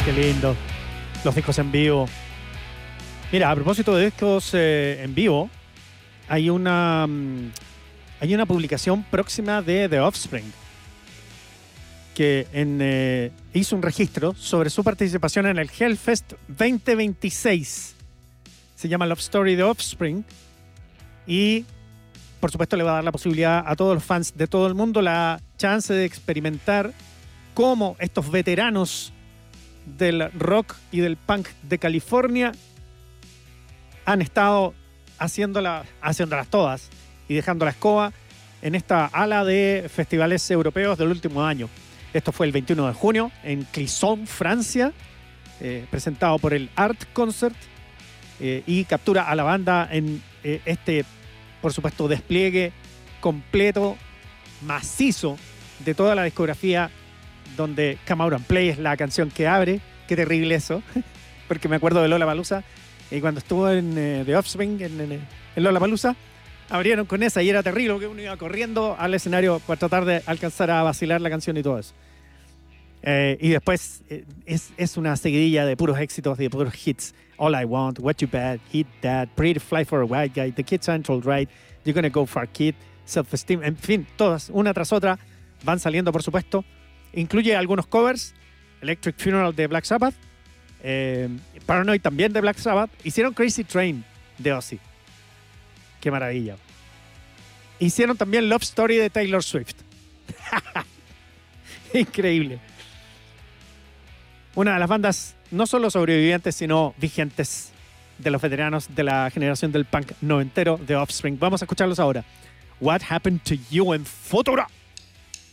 Qué lindo. Los discos en vivo. Mira, a propósito de discos en vivo, hay una publicación próxima de The Offspring que hizo un registro sobre su participación en el Hellfest 2026. Se llama Love Story The Offspring y, por supuesto, le va a dar la posibilidad a todos los fans de todo el mundo la chance de experimentar cómo estos veteranos del rock y del punk de California han estado haciéndolas todas y dejando la escoba en esta ala de festivales europeos del último año. Esto fue el 21 de junio en Clisson, Francia, presentado por el Art Concert, y captura a la banda en este, por supuesto, despliegue completo, macizo de toda la discografía, donde Come Out and Play es la canción que abre. Qué terrible eso, porque me acuerdo de Lollapalooza, y cuando estuvo en The Offspring, en Lollapalooza, abrieron con esa y era terrible, porque uno iba corriendo al escenario para tratar de alcanzar a vacilar la canción y todo eso. Y después es una seguidilla de puros éxitos, de puros hits. All I Want, What You Bad, Hit That, Pretty Fly for a White Guy, The Kids Aren't All Right, You're Gonna Go Far Kid, Self-Esteem, en fin, todas, una tras otra, van saliendo, por supuesto. Incluye algunos covers, Electric Funeral de Black Sabbath, Paranoid también de Black Sabbath. Hicieron Crazy Train de Ozzy. Qué maravilla. Hicieron también Love Story de Taylor Swift. Increíble. Una de las bandas no solo sobrevivientes, sino vigentes de los veteranos de la generación del punk noventero, The Offspring. Vamos a escucharlos ahora. What Happened to You en Futura.